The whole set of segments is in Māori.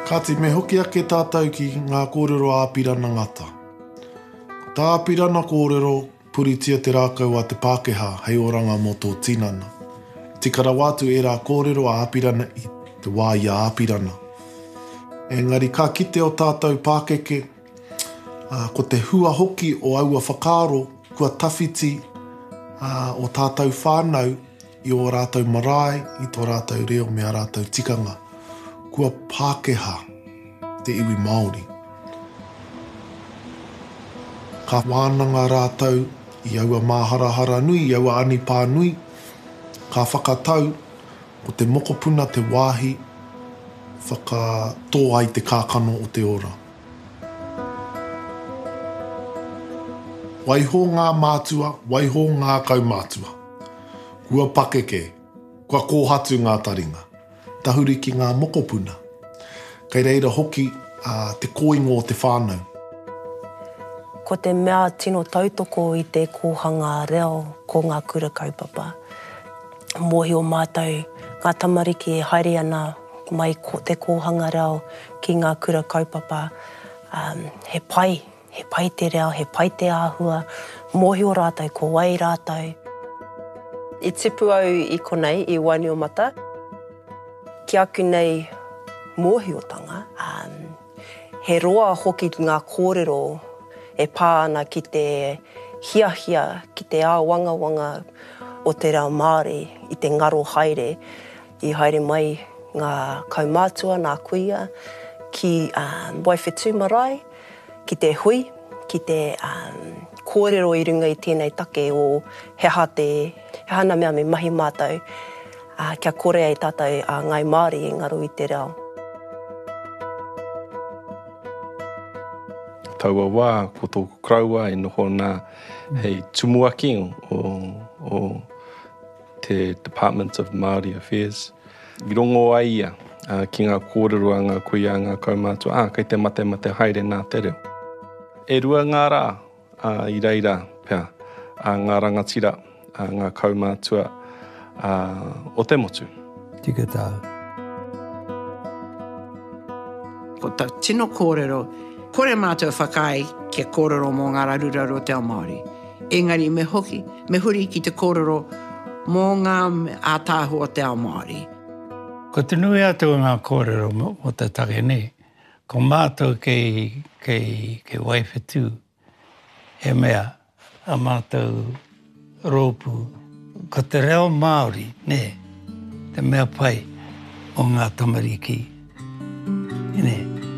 Ka te me hoki ake tātou ki ngā kōrero āpirana ngata. Tā āpirana kōrero puritia te rākau a te Pākehā hei oranga mō tō tinana. Tikara wātu e rā kōrero āpirana i te wā i āpirana. Engari ka kite o tātou Pākeke, ko te hua hoki o aua whakaaro, kua tawhiti o tātou whānau i o rātou marae, i tō rātou reo me a rātou tikanga. Kua Pākehā te iwi Māori. Ka wānanga rātou i aua māharahara nui, i aua anipā nui. Ka whakatau o te mokopuna te wāhi, whakatō ai te kākano o te ora. Waiho ngā mātua, waiho ngā kaumātua. Kua Pakeke, kua kōhatu ngā taringa. Tahuri ki ngā mokopuna. Kei reira hoki te kōingo o te whānau. Ko te mea tino tautoko i te kōhanga reo ko ngā kura kaupapa. Mōhi o mātou, ngā tamariki e haere ana mai te kōhanga reo ki ngā kura kaupapa. He pai te reo, he pai te āhua. Mōhi o rātou, ko wai rātou. I tipu au i konei, i Waini o Mata. Ki aku nei mōhiotanga, he roa hoki ngā kōrero e pā ana ki te hiahia, ki te āwangawanga o te reo Māori i te ngaro haere. I haere mai ngā kaumātua, ngā kuia, ki Waifetu marae, ki te hui, ki te kōrero i runga i tēnei take o he hana mea me mahi mātou. Kia kore ai tātou ngai Māori e ngaro i te reo. Taua wā, ko tōku kraua e noho nā hei tumuaki o te Department of Māori Affairs. I rongo ai ia ki ngā kōrero a ngā kuia, ngā kaumātua, kei te mate haere nā te reo. E rua ngā rā i reira pia, ngā rangatira, ngā kaumātua, o te motu. Tika tāu. Ko tā tino kōrero, kore mātou whakai kia kōrero mō ngā raruraru o te ao Māori. Engari me hoki, me huri ki te kōrero mō ngā ātāhu o te ao Māori. Ko te nui atu ngā kōrero o te take nei, ko mātou kei Waifetu, he mea a mātou rōpu. Ko te reo Māori, ne, te mea pai o ngā tamariki. Ne.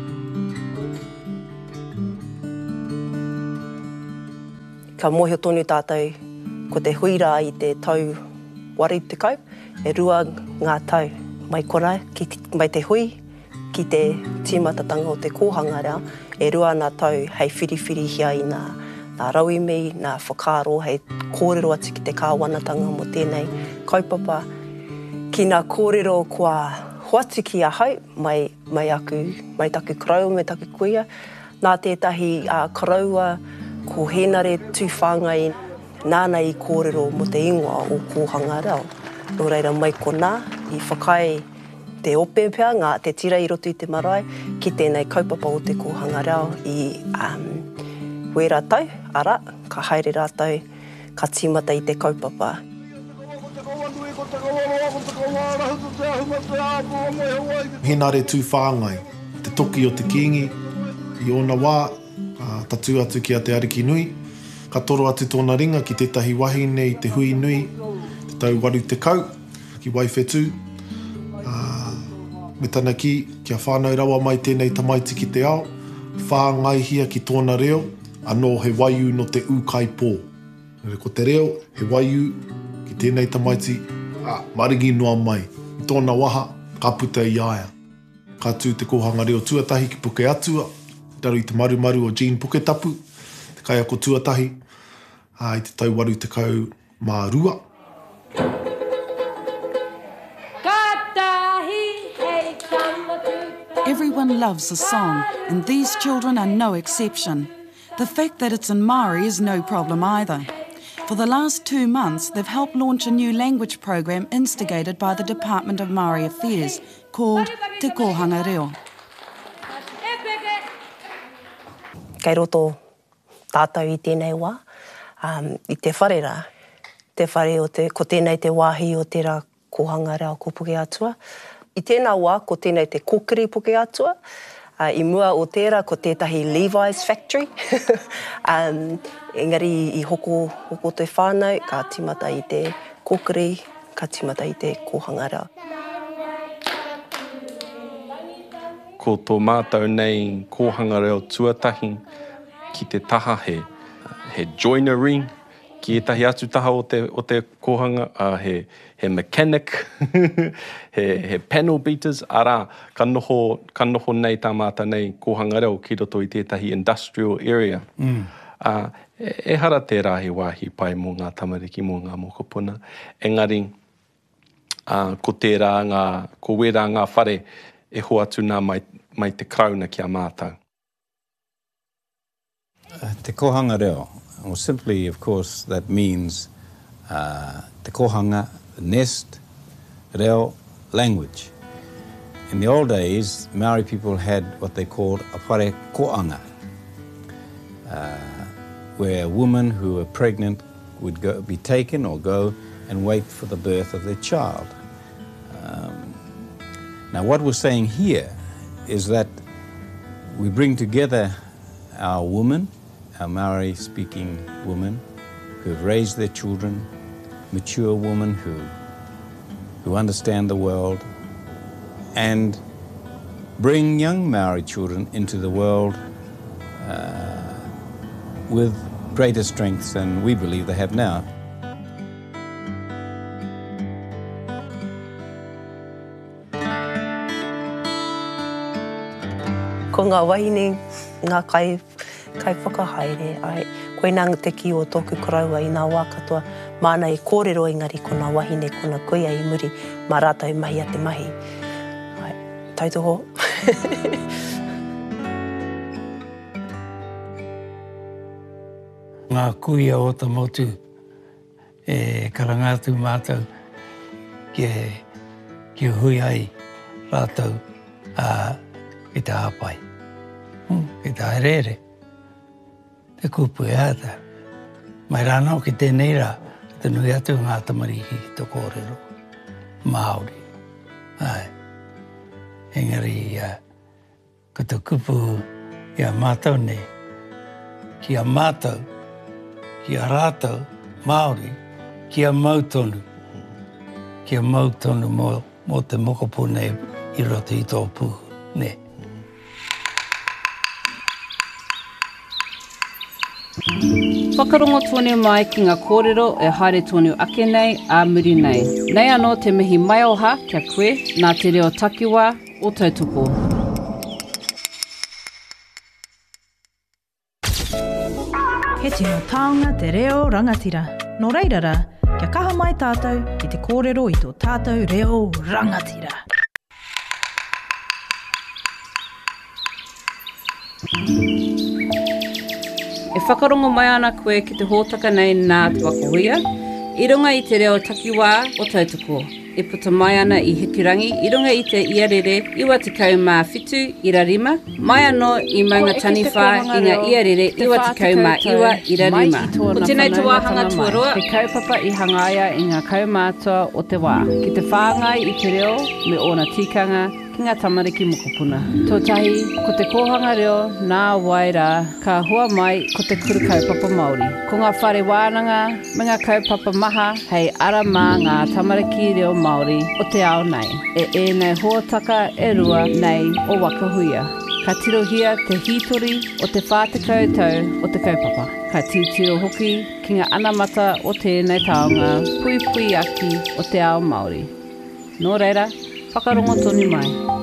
Ka mōhio tonu tātou, ko te huira i te tau wari tekau, e rua ngā tau mai kora, mai te hui, ki te tīmatatanga o te kōhanga rea, e rua ngā tau hei whiriwhiri hia i nā rauimi, nā whakaaro, hei kōrero atu ki te kāwanatanga mo tēnei kaupapa. Ki nā kōrero kua hoatu ki a hau, mai taku karau, mai taku kuia. Nā tētahi karaua, ko henare tūwhāngai, nāna i kōrero mo te ingoa o kōhanga reo. Nō reira mai ko nā, i whakai te ope pia, te tira i roto i te marae, ki tēnei kaupapa o te kōhanga reo i koe rātou, ara, ka haere rātou, ka tīmata i te kaupapa. Henare tū whāngai, te toki o te kingi, i ona wā, tatu atu ki a te ariki nui, ka toro atu tōna ringa ki tētahi wahine i te hui nui, te tau waru te kau, ki Waifetu, me tana ki, kia whānau rawa mai tēnei tamaiti ki te ao, whāngai hia ki tōna reo, anō he waiu no te ukai pō. Ko te reo, he waiu ki tēnei tamaiti, marigi noa mai. I tōna waha, ka puta i aia. Ka tū te kōhanga reo tuatahi ki Puke Atua, raru i te marumaru o Jean Puketapu, te kai ako tuatahi, i te tau waru te kau mā rua. Everyone loves a song, and these children are no exception. The fact that it's in Māori is no problem either. For the last 2 months, they've helped launch a new language program instigated by the Department of Māori Affairs called Te Kōhanga Reo. kei roto tātou i tēnei wā, i te wharera, te whare ko tēnei te wāhi o tērā kohanga reo ko Puke Atua. I tēnā wā, ko tēnei te kokiri Puke Atua, i mua o tērā ko tētahi Levi's Factory. Engari i hoko te whānau, ka timata i te kokiri, ka timata i te kohanga reo. Ko tō mātou nei kohanga reo tuatahi ki te taha he joinery, ki etahi atu taha o te kohanga, he mechanic, he panel beaters, arā, ka noho nei tā mātou nei kohanga reo ki roto i tētahi industrial area. E hara te rahi wāhi pai mō ngā tamariki, mō ngā mokopuna. Engari, ko tērā ko wera ngā whare, e ho atu nā mai te krauna ki a mātou. Te kohanga reo, well, simply, of course, that means te kohanga, the nest, reo, language. In the old days, Maori people had what they called a whare koanga, where a woman who were pregnant would be taken or go and wait for the birth of their child. Now, what we're saying here is that we bring together our women, our Maori-speaking women, who have raised their children, mature women who understand the world, and bring young Maori children into the world with greater strengths than we believe they have now. Ko ngā wahine, ngā kai whakahaere, koe nā te ki o tōku koraua i ngā wā katoa, māna e kōrero engari ko ngā wahine, ko ngā koia i muri, mā rātou mahi a te mahi. Tautoko. Ngā kuia o ta motu, e karangātu mātou, ki hui ai rātou ki te hāpai. Ki te haerere. Te kupu e ata. Mai rānau ki tēnei rā, te nui atu ngā tamariki ki te kōrero. Māori. Engari, ko te kupu i a mātou nei. Ki a mātou, ki a rātou, Māori, ki a mautonu. Ki a mautonu mō te mokopu nei i roto i tō pū, nei. Whakarongo tōne mai ki ngā kōrero e haere tōne ake nei a muri nei. Nei anō te mihi mai oha kia koe nā te reo takiwā o tautoko. He tino taonga te reo rangatira. Nō reirara, kia kaha mai tātou ki te kōrero i tō tātou reo rangatira. E whakarongo mai ana koe ki te hōtaka nei nā te wakahuia, i runga i te reo takiwā o tautoko. E puta mai ana i Hikirangi, i runga i te iarere iwa te kaumā whitu ira rima, mai anō i maunga taniwha i ngā iarere iwa te kaumā iwa ira rima. Ko tēnei te wāhanga tuaroa, te kaupapa i hangaia i ngā kaumātua o te wā. Ki te whāngai i te reo me ōna tikanga, ki ngā tamariki mokopuna. Tōtahi, ko te kōhanga reo nā waira ka hua mai ko te kuru kaupapa Māori. Ko ngā whare wānanga me ngā kaupapa maha hei ara mā ngā tamariki reo Māori o te ao nei. E nei huataka e rua nei o wakahuia. Ka tirohia te hitori o te whātekau tau o te kaupapa. Ka titiro hoki ki ngā anamata o tēnei taonga pui pui aki o te ao Māori. Nō reira, whakarongo tonu mai.